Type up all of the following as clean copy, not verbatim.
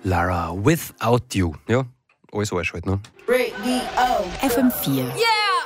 Lara, Without You. Ja, alles Arsch halt, ne? FM4. Yeah!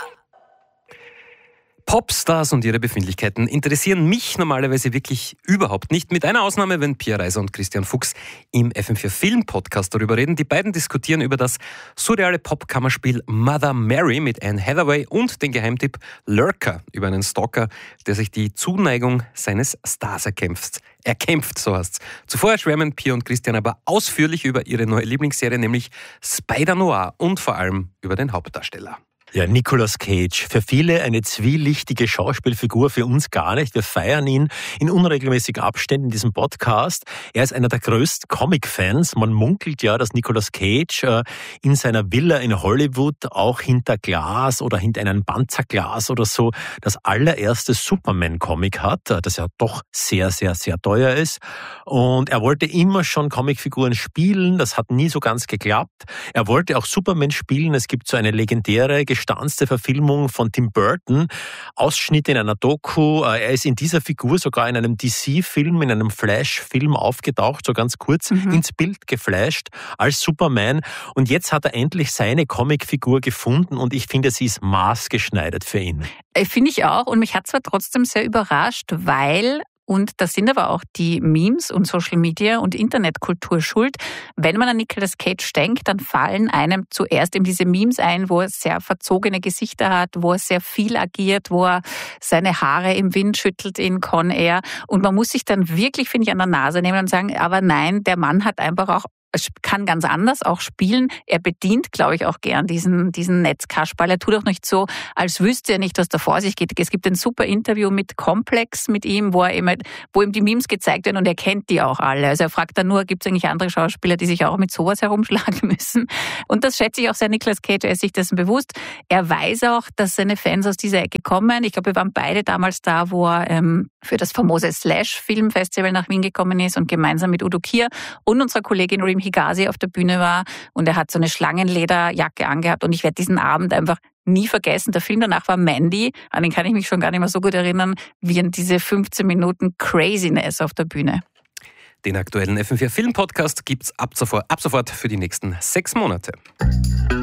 Popstars und ihre Befindlichkeiten interessieren mich normalerweise wirklich überhaupt nicht. Mit einer Ausnahme, wenn Pia Reiser und Christian Fuchs im FM4 Film Podcast darüber reden. Die beiden diskutieren über das surreale Pop-Kammerspiel Mother Mary mit Anne Hathaway und den Geheimtipp Lurker über einen Stalker, der sich die Zuneigung seines Stars erkämpft, so heißt's. Zuvor schwärmen Pia und Christian aber ausführlich über ihre neue Lieblingsserie, nämlich Spider-Noir und vor allem über den Hauptdarsteller. Ja, Nicolas Cage. Für viele eine zwielichtige Schauspielfigur, für uns gar nicht. Wir feiern ihn in unregelmäßigen Abständen in diesem Podcast. Er ist einer der größten Comic-Fans. Man munkelt ja, dass Nicolas Cage in seiner Villa in Hollywood auch hinter Glas oder hinter einem Panzerglas oder so das allererste Superman-Comic hat, das ja doch sehr, sehr, sehr teuer ist. Und er wollte immer schon Comicfiguren spielen. Das hat nie so ganz geklappt. Er wollte auch Superman spielen. Es gibt so eine legendäre gestanzte Verfilmung von Tim Burton, Ausschnitte in einer Doku. Er ist in dieser Figur sogar in einem DC-Film, in einem Flash-Film aufgetaucht, so ganz kurz ins Bild geflasht als Superman. Und jetzt hat er endlich seine Comicfigur gefunden und ich finde, sie ist maßgeschneidert für ihn. Finde ich auch und mich hat zwar trotzdem sehr überrascht, weil... Und das sind aber auch die Memes und Social Media und Internetkultur schuld. Wenn man an Nicolas Cage denkt, dann fallen einem zuerst eben diese Memes ein, wo er sehr verzogene Gesichter hat, wo er sehr viel agiert, wo er seine Haare im Wind schüttelt in Con Air. Und man muss sich dann wirklich, finde ich, an der Nase nehmen und sagen, aber nein, der Mann hat einfach auch kann ganz anders auch spielen. Er bedient, glaube ich, auch gern diesen Netzkasperl. Er tut auch nicht so, als wüsste er nicht, was da vor sich geht. Es gibt ein super Interview mit Complex mit ihm, wo ihm die Memes gezeigt werden und er kennt die auch alle. Also er fragt dann nur, gibt es eigentlich andere Schauspieler, die sich auch mit sowas herumschlagen müssen? Und das schätze ich auch sehr Nicolas Cage, er ist sich dessen bewusst. Er weiß auch, dass seine Fans aus dieser Ecke kommen. Ich glaube, wir waren beide damals da, wo er für das famose Slash-Filmfestival nach Wien gekommen ist und gemeinsam mit Udo Kier und unserer Kollegin Reem Higazi auf der Bühne war und er hat so eine Schlangenlederjacke angehabt und ich werde diesen Abend einfach nie vergessen. Der Film danach war Mandy, an den kann ich mich schon gar nicht mehr so gut erinnern, wie an diese 15 Minuten Craziness auf der Bühne. Den aktuellen FM4 Film Podcast gibt's ab sofort für die nächsten 6 Monate.